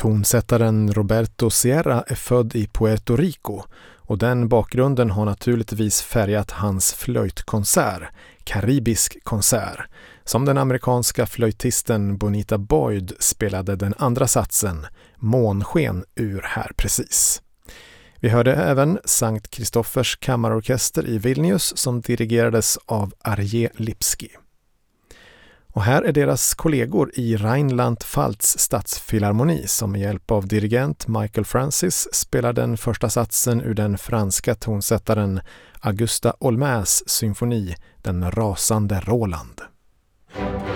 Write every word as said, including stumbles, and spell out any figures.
Tonsättaren Roberto Sierra är född i Puerto Rico och den bakgrunden har naturligtvis färgat hans flöjtkonsert, Karibisk konsert, som den amerikanska flöjtisten Bonita Boyd spelade den andra satsen, Månsken, ur här precis. Vi hörde även Sankt Kristoffers kammarorkester i Vilnius som dirigerades av Arje Lipski. Och här är deras kollegor i Rheinland-Pfalz stadsfilharmoni som med hjälp av dirigent Michael Francis spelar den första satsen ur den franska tonsättaren Augusta Olmers symfoni Den rasande Roland.